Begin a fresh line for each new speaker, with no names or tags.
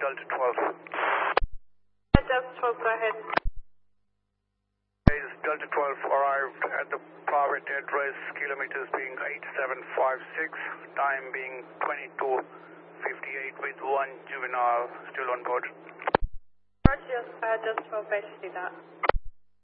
Delta 12.
Delta 12, go ahead.
Is Delta 12 arrived at the private address, kilometers being 8756, time being 22:58 with one juvenile still on board.
Roger, Delta 12, I see that.